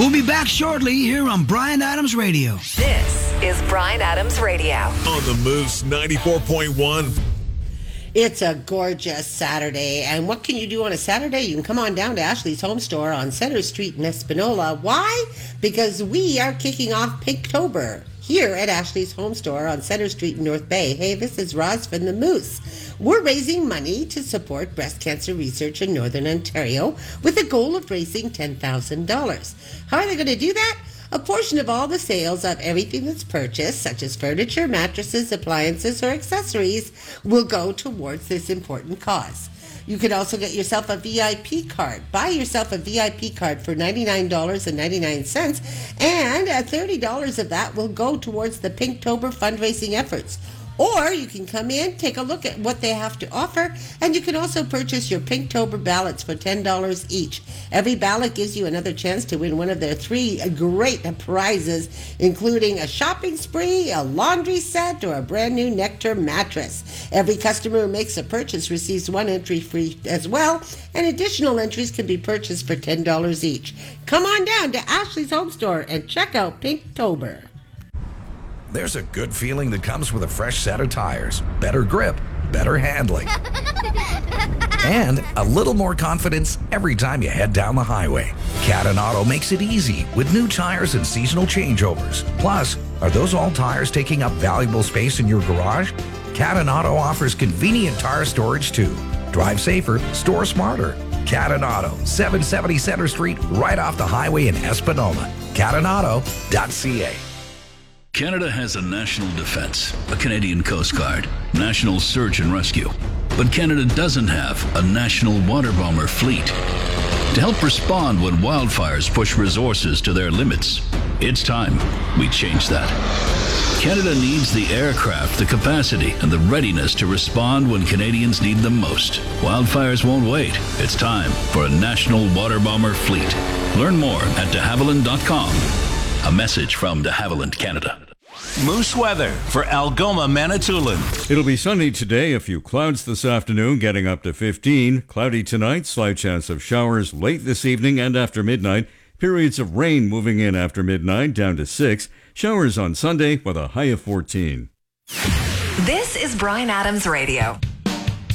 We'll be back shortly here on Bryan Adams Radio. This is Bryan Adams Radio. On the Moose 94.1. It's a gorgeous Saturday, and what can you do on a Saturday? You can come on down to Ashley's Home Store on Center Street in Espanola. Why? Because we are kicking off Pinktober here at Ashley's Home Store on Center Street in North Bay. Hey, this is Roz from the Moose. We're raising money to support breast cancer research in Northern Ontario with a goal of raising $10,000. How are they going to do that? A portion of all the sales of everything that's purchased, such as furniture, mattresses, appliances, or accessories, will go towards this important cause. You can also get yourself a VIP card. Buy yourself a VIP card for $99.99, and $30 of that will go towards the Pinktober fundraising efforts. Or you can come in, take a look at what they have to offer, and you can also purchase your Pinktober ballots for $10 each. Every ballot gives you another chance to win one of their 3 great prizes, including a shopping spree, a laundry set, or a brand new Nectar mattress. Every customer who makes a purchase receives 1 entry free as well, and additional entries can be purchased for $10 each. Come on down to Ashley's Home Store and check out Pinktober. There's a good feeling that comes with a fresh set of tires, better grip, better handling, and a little more confidence every time you head down the highway. Cadden Auto makes it easy with new tires and seasonal changeovers. Plus, are those all tires taking up valuable space in your garage? Cadden Auto offers convenient tire storage too. Drive safer, store smarter. Cadden Auto, 770 Center Street, right off the highway in Espanola. CaddenAuto.ca. Canada has a national defense, a Canadian Coast Guard, national search and rescue. But Canada doesn't have a national water bomber fleet. To help respond when wildfires push resources to their limits, it's time we change that. Canada needs the aircraft, the capacity, and the readiness to respond when Canadians need them most. Wildfires won't wait. It's time for a national water bomber fleet. Learn more at de Havilland.com. A message from de Havilland, Canada. Moose weather for Algoma, Manitoulin. It'll be sunny today, a few clouds this afternoon, getting up to 15. Cloudy tonight, slight chance of showers late this evening and after midnight. Periods of rain moving in after midnight, down to 6. Showers on Sunday with a high of 14. This is Bryan Adams Radio.